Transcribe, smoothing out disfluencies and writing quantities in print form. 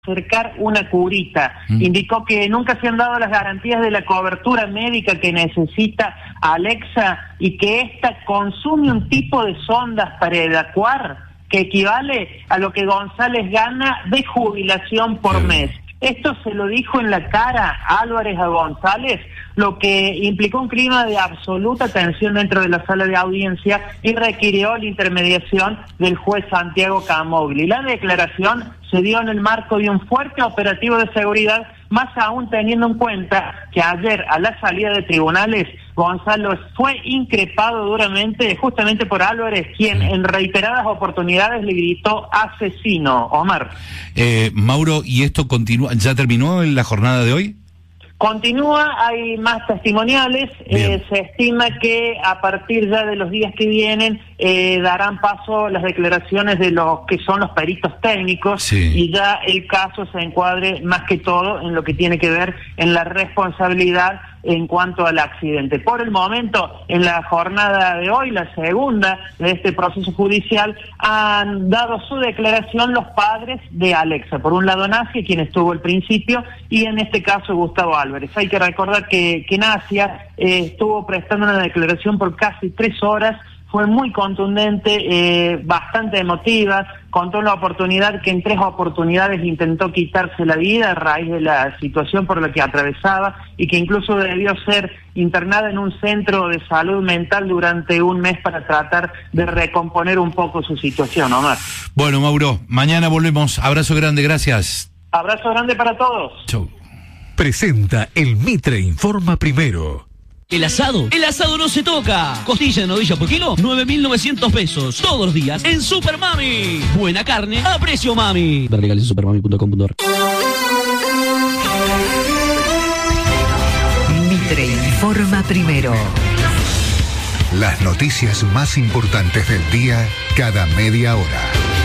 acercar una curita. Indicó que nunca se han dado las garantías de la cobertura médica que necesita Alexa y que ésta consume un tipo de sondas para evacuar que equivale a lo que González gana de jubilación por mes. Esto se lo dijo en la cara Álvarez a González, lo que implicó un clima de absoluta tensión dentro de la sala de audiencia y requirió la intermediación del juez Santiago Camogli. La declaración se dio en el marco de un fuerte operativo de seguridad, más aún teniendo en cuenta que ayer a la salida de tribunales Gonzalo fue increpado duramente justamente por Álvarez, quien en reiteradas oportunidades le gritó asesino. Omar. Mauro, ¿y esto continúa? ¿Ya terminó en la jornada de hoy? Continúa, hay más testimoniales, se estima que a partir ya de los días que vienen darán paso las declaraciones de los que son los peritos técnicos y ya el caso se encuadre más que todo en lo que tiene que ver en la responsabilidad en cuanto al accidente. Por el momento, en la jornada de hoy, la segunda de este proceso judicial, han dado su declaración los padres de Alexa. Por un lado, Nacia, quien estuvo al principio, y en este caso Gustavo Álvarez. Hay que recordar que Nacia estuvo prestando una declaración por casi 3 horas, fue muy contundente, bastante emotiva, contó la oportunidad que en 3 oportunidades intentó quitarse la vida a raíz de la situación por la que atravesaba y que incluso debió ser internada en un centro de salud mental durante un mes para tratar de recomponer un poco su situación, Omar. Bueno, Mauro, mañana volvemos. Abrazo grande, gracias. Abrazo grande para todos. Chau. Presenta el Mitre Informa Primero. El asado no se toca. Costilla de novilla por kilo, 9.900 pesos. Todos los días en Super Mami. Buena carne a precio mami. Ver legales en supermami.com.ar. Mitre Informa Primero. Las noticias más importantes del día cada media hora.